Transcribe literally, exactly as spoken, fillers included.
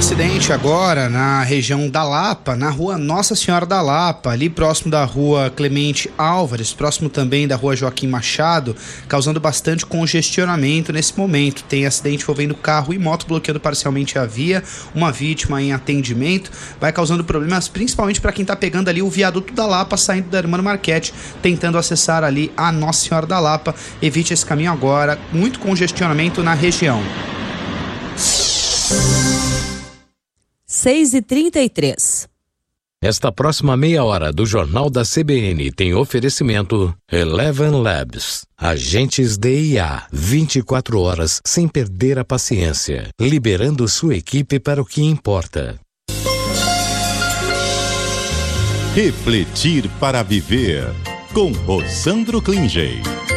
acidente agora na região da Lapa, na rua Nossa Senhora da Lapa, ali próximo da rua Clemente Álvares, próximo também da rua Joaquim Machado, causando bastante congestionamento nesse momento. Tem acidente envolvendo carro e moto, bloqueando parcialmente a via, uma vítima em atendimento, vai causando problemas principalmente para quem está pegando ali o viaduto da Lapa, saindo da Hermano Marchetti, tentando acessar ali a Nossa Senhora da Lapa. Evite esse caminho agora, muito congestionamento na região. seis e trinta e três. Esta próxima meia hora do Jornal da C B N tem oferecimento Eleven Labs. Agentes D I A, vinte e quatro horas sem perder a paciência, liberando sua equipe para o que importa. Refletir para viver, com Rosandro Klingey.